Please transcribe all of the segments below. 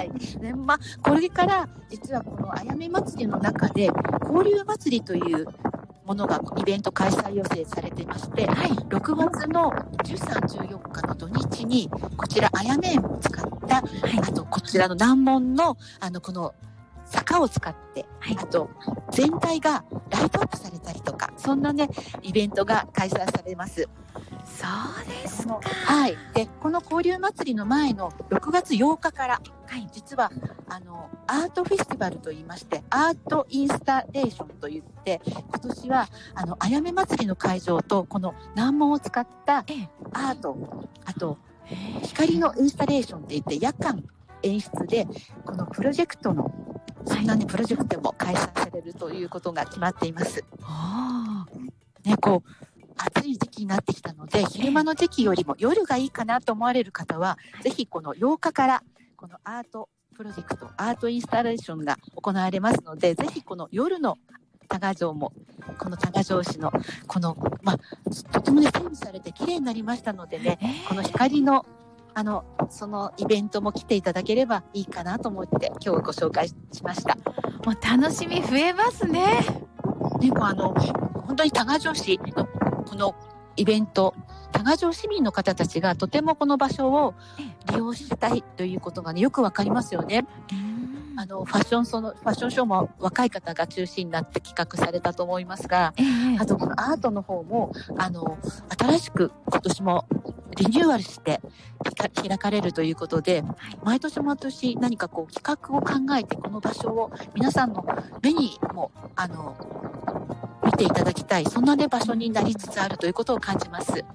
はい。ね、これから実はこのあやめ祭りの中で交流祭りというものがイベント開催予定されていまして、 はい、 6月の13、14日の土日にこちらあやめ園を使った、はい、あとこちらの南門のこの坂を使って、はい、あと全体がライトアップされたりとか、そんなねイベントが開催されます。 そうですか。 はい。で、この交流祭りの前の6月8日から、はい、実はアートフェスティバルといいまして、アートインスタレーションといって、今年はあやめ祭りの会場とこの南門を使ったアート、あと光のインスタレーションっていって夜間演出でこのプロジェクトのそんなねプロジェクトも開催されるということが決まっています。ね、こう暑い時期になってきたので、昼間の時期よりも夜がいいかなと思われる方は、ぜひこの8日からこのアートプロジェクト、アートインスタレーションが行われますので、ぜひこの夜の多賀城も、この多賀城市のこの、とてもね整備されて綺麗になりましたのでね、この光のそのイベントも来ていただければいいかなと思って今日ご紹介しました。 もう楽しみ増えますね。 でも本当に多賀城市のこのイベント、多賀城市民の方たちがとてもこの場所を利用したいということがねよくわかりますよね。ファッションショーも若い方が中心になって企画されたと思いますが、あとこのアートの方も新しく今年もリニューアルして開かれるということで、毎年何かこう企画を考えてこの場所を皆さんの目にも見ていただきたい、そんなね場所になりつつあるということを感じます。はい。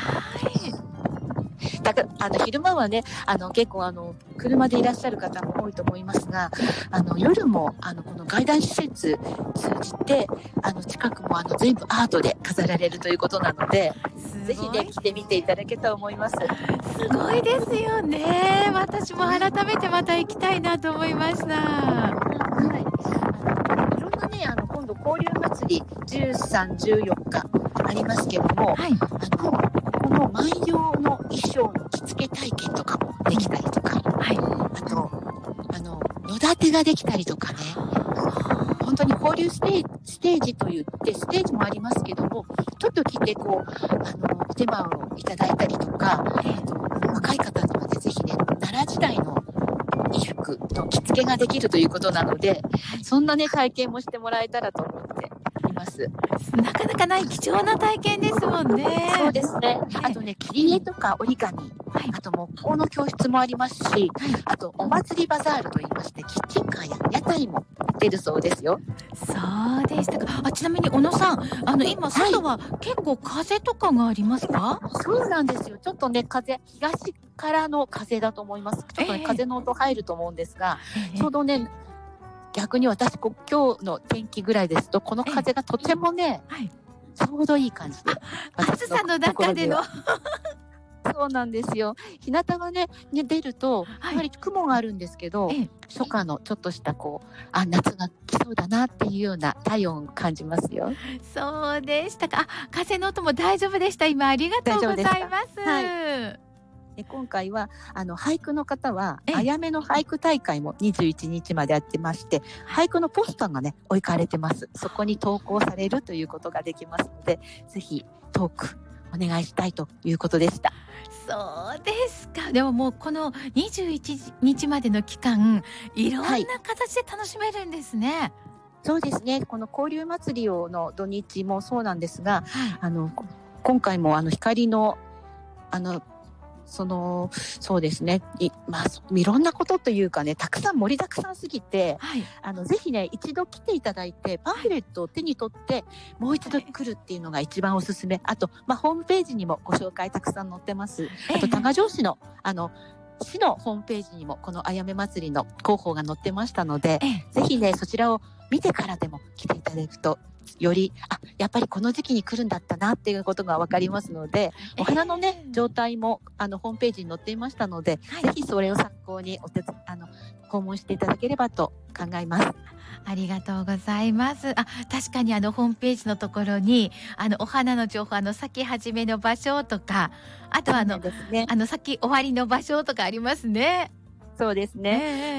だから昼間はね結構車でいらっしゃる方も多いと思いますが、夜もこの外来施設通じて近くも全部アートで飾られるということなので、ぜひね来てみていただけたらと思います。 すごいですよね。私も改めてまた行きたいなと思いました。 はい。いろんなね今度交流祭り13、14日ありますけども、はい、この万葉の衣装の着付け体験とかもできたりとか、はい、あと野立てができたりとかね、本当に交流ステージといってステージもありますけども、ちょっと来てこう手間をいただいたりとか、若い方にはねぜひね奈良時代の衣服と着付けができるということなので、そんなね体験もしてもらえたらと思っています。 なかなかない貴重な体験ですもんね。 そうですね。あとね切り絵とか折り紙、あと木工の教室もありますし、あとお祭りバザールといいましてキッチンカーや屋台も出るそうですよ。 そうでしたか。ちなみに小野さん、今外は結構風とかがありますか？ そうなんですよ。ちょっとね東からの風だと思います。ちょっとね、風の音入ると思うんですが、ちょうどね逆に私今日の天気ぐらいですとこの風がとてもね、ちょうどいい感じで、 暑さの中でのそうなんですよ。日向はね出るとやはり雲があるんですけど、初夏のちょっとした夏が来そうだなっていうような体温を感じますよ。 そうでしたか。風の音も大丈夫でした。今ありがとうございます。 今回は俳句の方はあやめの俳句大会も21日までやってまして、俳句のポスターがね置かれてます。そこに投稿されるということができますので、ぜひトークお願いしたいということでした。 そうですか。でももうこの21日までの期間、いろんな形で楽しめるんですね。 そうですね。この交流祭りの土日もそうなんですが、今回も光のそうですね。いろんなことというかね、たくさん盛りだくさんすぎて、ぜひね、一度来ていただいて、パンフレットを手に取って、もう一度来るっていうのが一番おすすめ。あと、ホームページにもご紹介たくさん載ってます。あと、多賀城市の、市のホームページにも、このあやめ祭りの広報が載ってましたので、ぜひね、そちらを見てからでも来ていただくと、よりやっぱりこの時期に来るんだったなっていうことが分かりますので、お花のね状態もホームページに載っていましたので、ぜひそれを参考に訪問していただければと考えます。 ありがとうございます。確かにホームページのところにお花の情報、咲き始めの場所とか、あと咲き終わりの場所とかありますね。 そうですね。